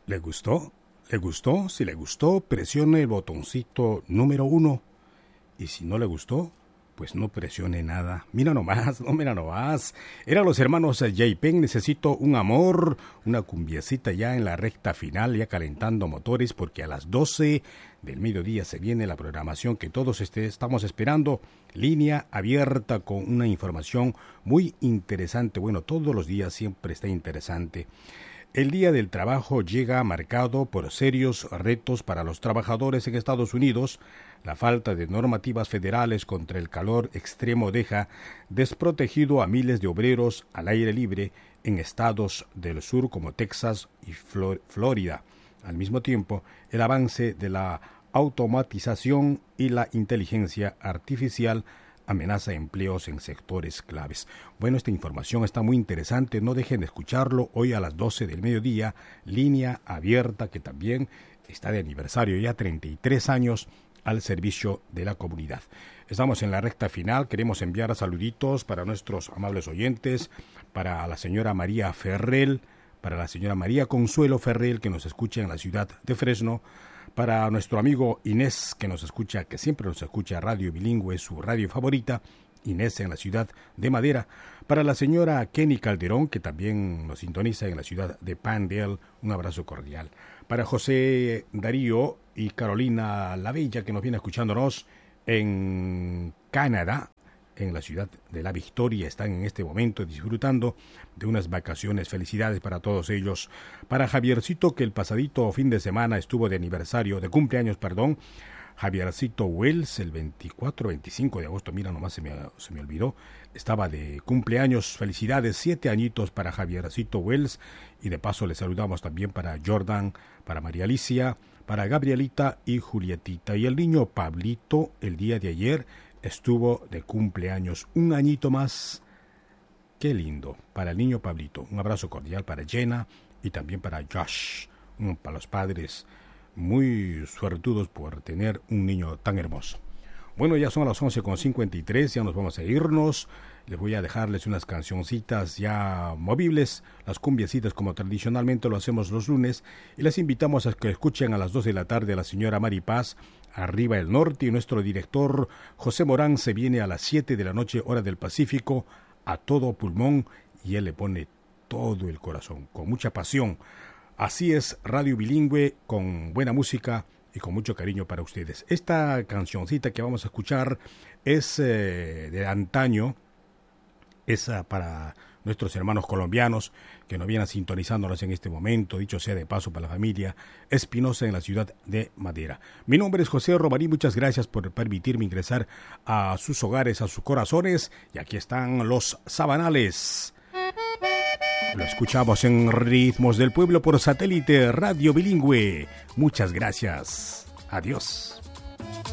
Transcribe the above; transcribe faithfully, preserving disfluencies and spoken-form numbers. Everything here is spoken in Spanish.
¿Le gustó? ¿Le gustó? Si le gustó, presione el botoncito número uno. Y si no le gustó, pues no presione nada. Mira nomás, no mira nomás. Eran los hermanos J-Pen, Necesito un amor, una cumbiecita ya en la recta final, ya calentando motores, porque a las doce del mediodía se viene la programación que todos este, estamos esperando. Línea abierta con una información muy interesante. Bueno, todos los días siempre está interesante. El Día del Trabajo llega marcado por serios retos para los trabajadores en Estados Unidos. La falta de normativas federales contra el calor extremo deja desprotegido a miles de obreros al aire libre en estados del sur como Texas y Flor- Florida. Al mismo tiempo, el avance de la automatización y la inteligencia artificial amenaza empleos en sectores claves. Bueno, esta información está muy interesante, no dejen de escucharlo hoy a las doce del mediodía, línea abierta que también está de aniversario, ya treinta y tres años al servicio de la comunidad. Estamos en la recta final, queremos enviar saluditos para nuestros amables oyentes, para la señora María Ferrell, para la señora María Consuelo Ferrell que nos escucha en la ciudad de Fresno, para nuestro amigo Inés, que nos escucha, que siempre nos escucha Radio Bilingüe, su radio favorita, Inés en la ciudad de Madera. Para la señora Kenny Calderón, que también nos sintoniza en la ciudad de Pandale, un abrazo cordial. Para José Darío y Carolina La Bella, que nos viene escuchándonos en Canadá, en la ciudad de La Victoria, están en este momento disfrutando de unas vacaciones. Felicidades para todos ellos. Para Javiercito, que el pasadito fin de semana estuvo de aniversario, de cumpleaños, perdón. Javiercito Wells, el veinticuatro veinticinco de agosto, mira nomás se me, se me olvidó, estaba de cumpleaños. Felicidades, siete añitos para Javiercito Wells. Y de paso le saludamos también para Jordan, para María Alicia, para Gabrielita y Julietita. Y el niño Pablito, el día de ayer, estuvo de cumpleaños, un añito más. Qué lindo, para el niño Pablito. Un abrazo cordial para Jenna y también para Josh, um, para los padres muy suertudos por tener un niño tan hermoso. Bueno, ya son las once con cincuenta y tres, ya nos vamos a irnos. Les voy a dejarles unas cancioncitas ya movibles, las cumbiecitas como tradicionalmente lo hacemos los lunes, y les invitamos a que escuchen a las dos de la tarde a la señora Mari Paz, Arriba el Norte, y nuestro director José Morán se viene a las siete de la noche, hora del Pacífico, a todo pulmón, y él le pone todo el corazón, con mucha pasión. Así es, Radio Bilingüe, con buena música y con mucho cariño para ustedes. Esta cancioncita que vamos a escuchar es eh, de antaño, es uh, para nuestros hermanos colombianos que nos vienen sintonizándonos en este momento, dicho sea de paso para la familia Espinosa en la ciudad de Madera. Mi nombre es José Romaní, muchas gracias por permitirme ingresar a sus hogares, a sus corazones, y aquí están los Sabanales. Lo escuchamos en Ritmos del Pueblo por satélite Radio Bilingüe. Muchas gracias. Adiós.